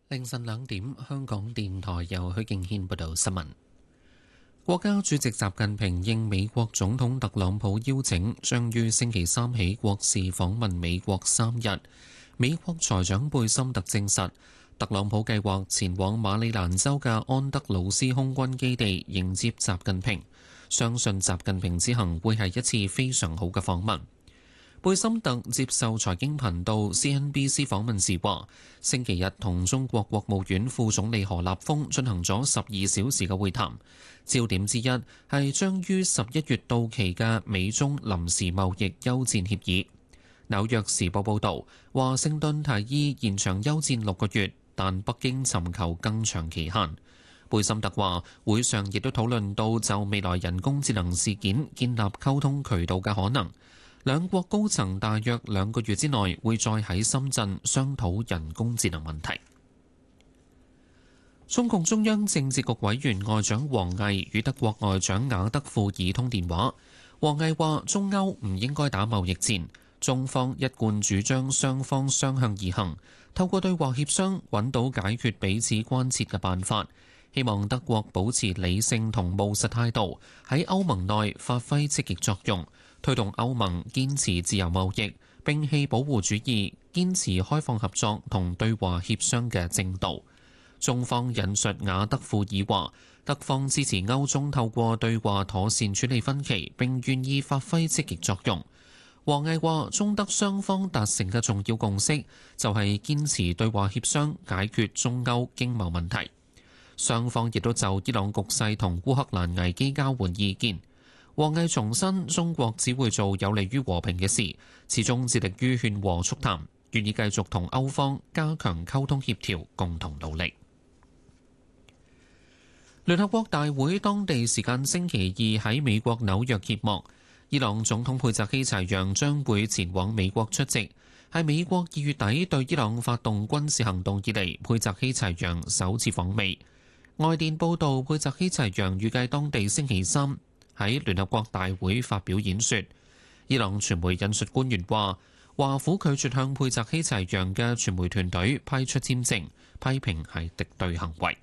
凌晨2點，香港電台由許敬軒報道新聞。國家主席習近平應美國總統特朗普邀請，將於星期三起國事訪問美國3日。美國財長貝森特證實，特朗普計劃前往馬里蘭州嘅安德魯斯空軍基地迎接習近平，相信習近平之行會係一次非常好嘅訪問。貝森特接受財經頻道 CNBC 訪問時話，星期日同中國國務院副總理何立峰進行咗12小時嘅會談，焦點之一係將於11月到期嘅美中臨時貿易休戰協議。紐約時報報導，華盛頓提議延長休戰6個月，但北京尋求更長期限。貝森特話，會上亦都討論到就未來人工智能事件建立溝通渠道嘅可能。兩國高層大約2個月之內會再喺深圳商討人工智能問題。中共中央政治局委員外長王毅與德國外長雅德富爾通電話。王毅話：中歐唔應該打貿易戰，中方一貫主張雙方相向而行，透過對話協商揾到解決彼此關切嘅辦法。希望德國保持理性同務實態度，喺歐盟內發揮積極作用。推動歐盟堅持自由貿易，摒棄保護主義，堅持開放合作同對話協商嘅正道。中方引述雅德富爾話，德方支持歐中透過對話妥善處理分歧，並願意發揮積極作用。王毅話，中德雙方達成嘅重要共識就係堅持對話協商解決中歐經貿問題。雙方亦都就伊朗局勢同烏克蘭危機交換意見。王毅重申，中國只會做有利於和平嘅事，始終致力於勸和促談，願意繼續同歐方加強溝通協調，共同努力。聯合國大會當地時間星期二喺美國紐約揭幕，伊朗總統佩澤希齊揚將會前往美國出席，係美國2月底對伊朗發動軍事行動以嚟，佩澤希齊揚首次訪美。外電報導，佩澤希齊揚預計當地星期三喺聯合國大會發表演說。伊朗傳媒引述官員話，華府拒絕向佩澤希齊揚嘅傳媒團隊批出簽證，批評係敵對行為。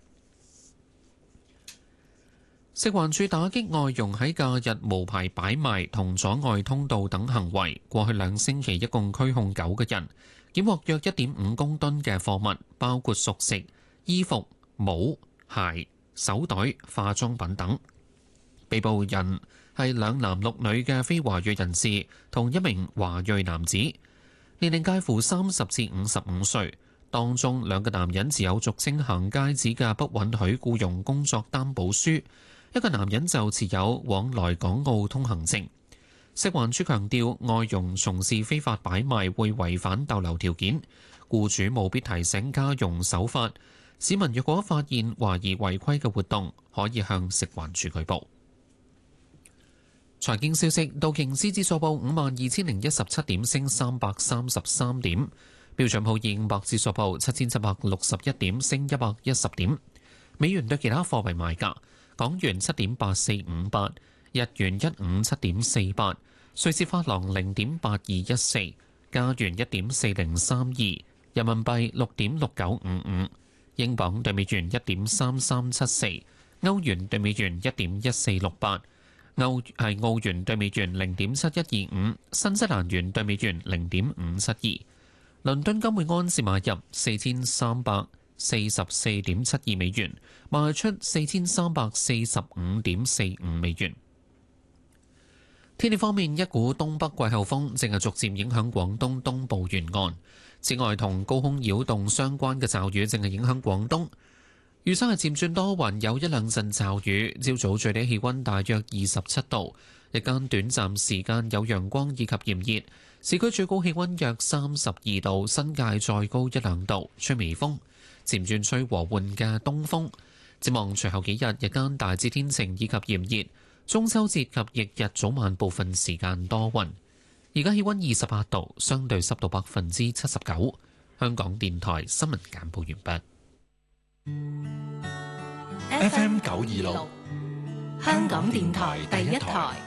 食環署打擊外傭喺假日無牌擺賣同阻礙通道等行為，過去2星期一共拘控9個人，檢獲約1.5公噸嘅貨物，包括熟食、衣服、帽、鞋、手袋、化妝品等。被捕人係2男6女嘅非華裔人士，同1名華裔男子，年齡介乎30至55歲。當中2個男人持有俗稱行街紙嘅不允許僱傭工作擔保書，一個男人就持有往來港澳通行證。食環署強調，外傭從事非法擺賣會違反逗留條件，僱主務必提醒家傭守法。市民若果發現懷疑違規嘅活動，可以向食環署舉報。財經消息，道瓊斯指數報52,017點，升333點；標準普爾500指數報7,761點，升110點。美元對其他貨幣賣價：港元7.8458，日元157.48，瑞士法郎0.8214，加元1.4032，人民幣6.6955，英鎊對美元1.3374，歐元對美元1.1468。澳元對美元0.7125，新西蘭元對美元0.572。倫敦金每安士買入4344.72美元，賣出4345.45美元。天氣方面，一股東北季候風正係逐漸影響廣東東部沿岸，此外同高空擾動相關嘅驟雨正係影響廣東。預測係漸轉多雲，有1-2陣驟雨。朝早最低氣溫大約27度，日間短暫時間有陽光以及炎熱。市區最高氣溫約32度，新界再高1-2度，吹微風，漸轉吹和緩嘅東風。展望隨後幾日，日間大致天晴以及炎熱。中秋節及翌日早晚部分時間多雲。而家氣溫28度，相對濕度79%。香港電台新聞簡報完畢。 FM 926，香港電台第一台。